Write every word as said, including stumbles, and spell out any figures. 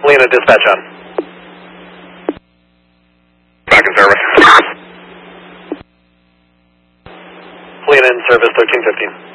Helena, dispatch on. Back in service. Helena in service, thirteen fifteen.